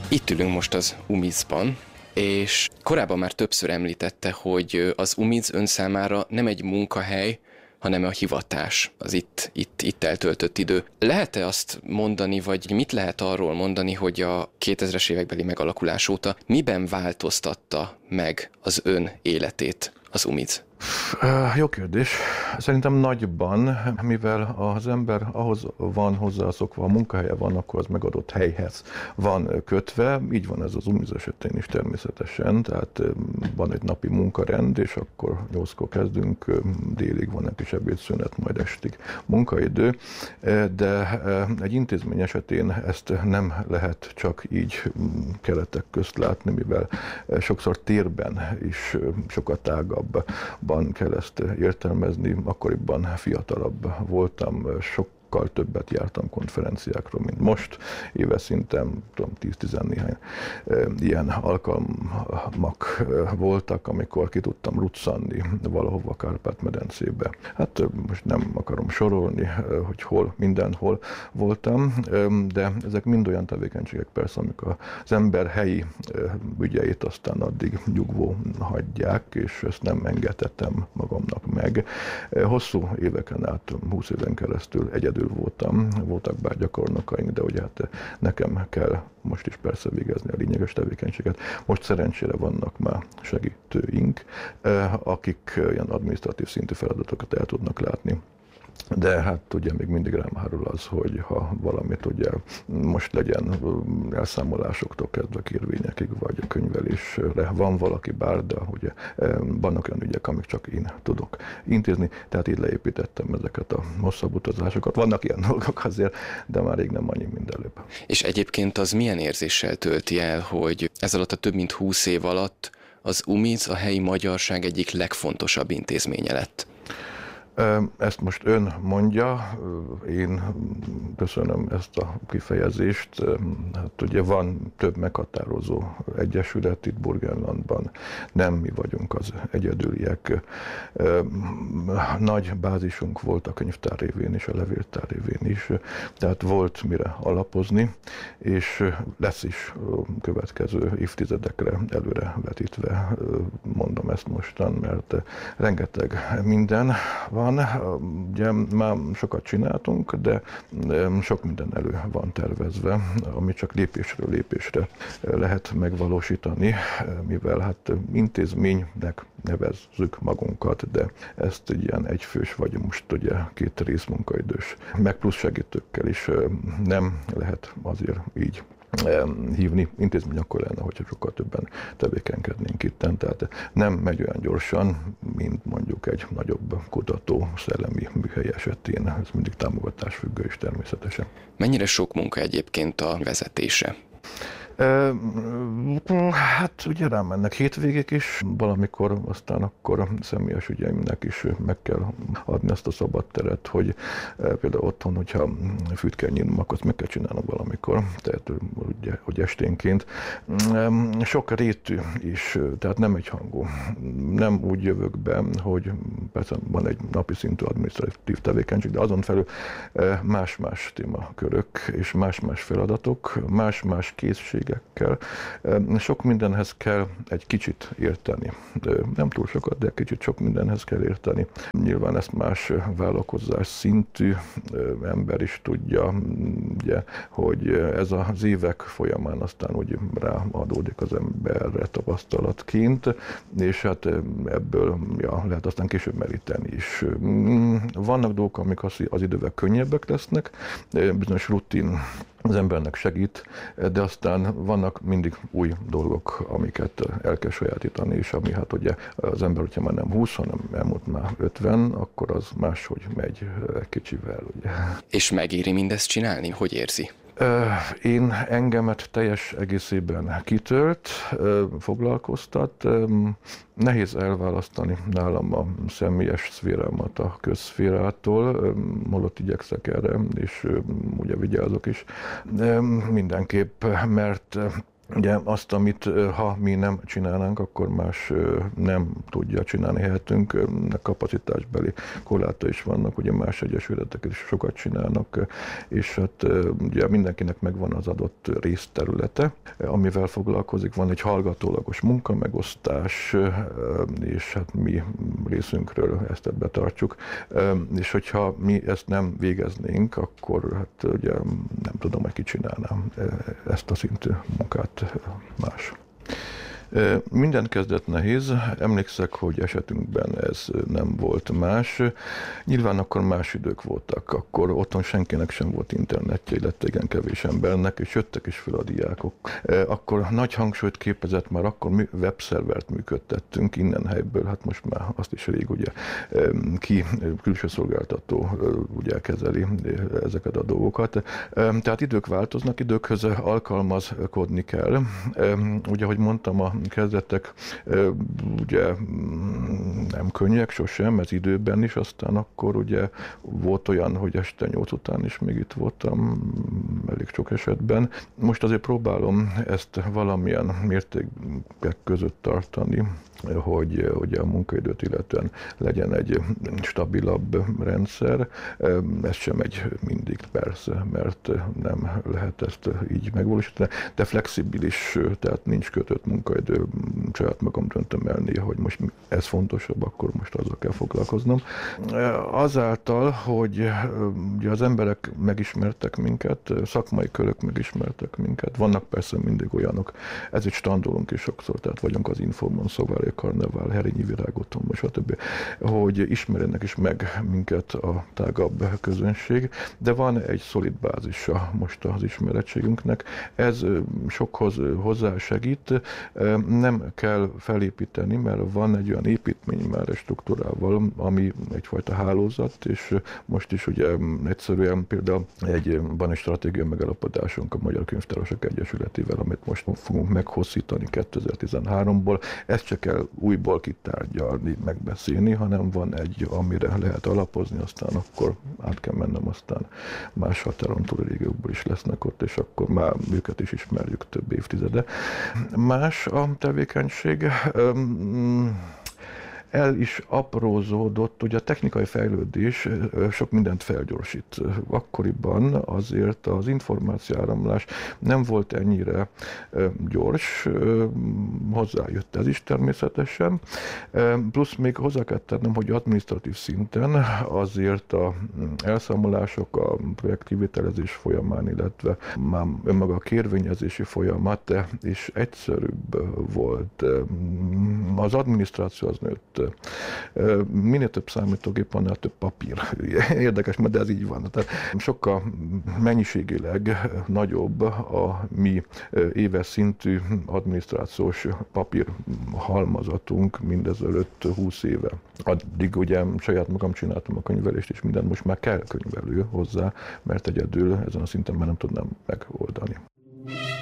Itt ülünk most az UMIZ-ban, és korábban már többször említette, hogy az UMIZ ön számára nem egy munkahely, hanem a hivatás, az itt eltöltött idő. Lehet-e azt mondani, vagy mit lehet arról mondani, hogy a 2000-es évekbeli megalakulás óta miben változtatta meg az ön életét az UMIZ? Jó kérdés. Szerintem nagyban, mivel az ember ahhoz van hozzászokva, a munkahelye van, akkor az megadott helyhez van kötve. Így van ez az UMIZ esetén is természetesen, tehát van egy napi munkarend, és akkor 8-kor kezdünk, délig van egy kis ebédszünet, majd estig munkaidő, de egy intézmény esetén ezt nem lehet csak így keretek közt látni, mivel sokszor térben is sokkal tágabban kell ezt értelmezni. Akkoriban fiatalabb voltam, sokkal többet jártam konferenciákról, mint most. Éves szinten 10-10 néhány ilyen alkalmak voltak, amikor ki tudtam ruccanni valahova Kárpát-medencébe. Hát most nem akarom sorolni, hogy hol, mindenhol voltam, de ezek mind olyan tevékenységek persze, amik az ember helyi ügyeit aztán addig nyugvó hagyják, és ezt nem engedhetem magamnak meg. Hosszú éveken át, 20 éven keresztül egyedül voltak bár gyakornokaink, de ugye hát nekem kell most is persze végezni a lényeges tevékenységet. Most szerencsére vannak már segítőink, akik ilyen adminisztratív szintű feladatokat el tudnak látni. De hát ugye még mindig rám hárul az, hogy ha valamit ugye most legyen elszámolásoktól kezdve kérvényekig, vagy a könyvelésre van valaki bár, de ugye vannak olyan ügyek, amik csak én tudok intézni, tehát így leépítettem ezeket a hosszabb utazásokat. Vannak ilyen dolgok azért, de már rég nem annyi, mint előbb. És egyébként az milyen érzéssel tölti el, hogy ez alatt a több mint 20 év alatt az UMIZ a helyi magyarság egyik legfontosabb intézménye lett? Ezt most ön mondja, én köszönöm ezt a kifejezést. Hát ugye van több meghatározó egyesület itt Burgenlandban, nem mi vagyunk az egyedüliek. Nagy bázisunk volt a könyvtár révén és a levéltár révén is, tehát volt mire alapozni, és lesz is következő évtizedekre előre vetítve, mondom ezt mostan, mert rengeteg minden van. Ugye már sokat csináltunk, de sok minden elő van tervezve, ami csak lépésről lépésre lehet megvalósítani, mivel hát intézménynek nevezzük magunkat, de ezt ilyen egyfős vagy most ugye 2 részmunkaidős, meg plusz segítőkkel is nem lehet azért így hívni. Intézmény akkor lenne, hogyha sokkal többen tevékenykednénk itten, tehát nem megy olyan gyorsan, mint mondjuk egy nagyobb kutató szellemi műhely esetén. Ez mindig támogatásfüggő is természetesen. Mennyire sok munka egyébként a vezetése? Hát ugye rám mennek hétvégék is, valamikor aztán akkor a személyes ügyeimnek is meg kell adni ezt a szabad teret, hogy például otthon, hogyha fűt kell nyitnom, akkor azt meg kell csinálnom valamikor, tehát ugye, hogy esténként. Sok rétű is, tehát nem egyhangú. Nem úgy jövök be, hogy persze van egy napi szintű adminisztratív tevékenység, de azon felül más-más témakörök és más-más feladatok, más-más készségekkel. Sok mindenhez kell egy kicsit érteni. Nem túl sokat, de kicsit sok mindenhez kell érteni. Nyilván ezt más vállalkozás szintű ember is tudja, ugye, hogy ez az évek folyamán aztán úgy ráadódik az emberre tapasztalatként, és hát ebből lehet aztán később meríteni is. Vannak dolgok, amik az idővel könnyebbek lesznek, bizonyos rutin az embernek segít, de aztán vannak mindig új dolgok, amiket el kell sajátítani, és ami hát ugye az ember, hogyha már nem 20, hanem elmúlt már 50, akkor az máshogy megy egy kicsivel. Ugye. És megéri mindezt csinálni? Hogy érzi? Én engemet teljes egészében kitölt, foglalkoztat. Nehéz elválasztani nálam a személyes szférámat a közszférától, holott igyekszek erre, és ugye vigyázok is. De mindenképp, mert Ugye azt, amit ha mi nem csinálnánk, akkor más nem tudja csinálni helyettünk, kapacitásbeli korlátai is vannak, ugye más egyesületek is sokat csinálnak, és hát ugye mindenkinek megvan az adott részterülete, amivel foglalkozik, van egy hallgatólagos munkamegosztás, és hát mi részünkről ezt betartjuk, és hogyha mi ezt nem végeznénk, akkor hát ugye nem tudom, hogy ki csinálná ezt a szintű munkát más. Minden kezdet nehéz, emlékszek, hogy esetünkben ez nem volt más. Nyilván akkor más idők voltak, akkor otthon senkinek sem volt internetje, illetve igen kevés embernek, és jöttek is fel a diákok. Akkor nagy hangsúlyt képezett, már akkor webszervert működtettünk innen helyből, hát most már azt is rég ugye külső szolgáltató ugye kezeli ezeket a dolgokat. Tehát idők változnak, időkhöz alkalmazkodni kell. Ugye, ahogy mondtam, a kezdetek ugye nem könnyek sosem, ez időben is, aztán akkor ugye volt olyan, hogy este 8 után is még itt voltam, elég sok esetben. Most azért próbálom ezt valamilyen mértékek között tartani, hogy a munkaidőt illetően legyen egy stabilabb rendszer. Ez sem megy mindig persze, mert nem lehet ezt így megvalósítani, de flexibilis, tehát nincs kötött munkaidő, saját magam döntöm el néha, hogy most ez fontosabb, akkor most azzal kell foglalkoznom. Azáltal, hogy ugye az emberek megismertek minket, szakmai körök megismertek minket, vannak persze mindig olyanok, ezért standolunk is sokszor, tehát vagyunk az Infomon, Szovári Karnevál, Herényi Virágoton, stb., hogy ismerjenek is meg minket a tágabb közönség, de van egy szolid bázisa most az ismeretségünknek, ez sokhoz hozzásegít, nem kell felépíteni, mert van egy olyan építmény már egy struktúrával, ami egyfajta hálózat, és most is ugye egyszerűen például van egy stratégiai megállapodásunk a Magyar Könyvtárosok Egyesületével, amit most fogunk meghosszítani 2013-ból. Ezt csak kell újból kitárgyalni, megbeszélni, hanem van egy, amire lehet alapozni, aztán akkor át kell mennem, aztán más határon túli régiókból is lesznek ott, és akkor már őket is ismerjük több évtizede. Más a tevékenység. El is aprózódott, ugye a technikai fejlődés sok mindent felgyorsít. Akkoriban azért az információáramlás nem volt ennyire gyors, hozzájött ez is természetesen, plusz még hozzá kell tennem, hogy adminisztratív szinten azért a elszámolások, a projektkivitelezés folyamán, illetve már önmaga a kérvényezési folyamat is egyszerűbb volt. Az adminisztráció az nőtt. Minél több számítógép, annál több papír. Érdekes, de ez így van. Tehát sokkal mennyiségileg nagyobb a mi éves szintű adminisztrációs papír halmazatunk mindezelőtt 20 éve. Addig ugye saját magam csináltam a könyvelést, és minden most már kell könyvelő hozzá, mert egyedül ezen a szinten már nem tudnám megoldani.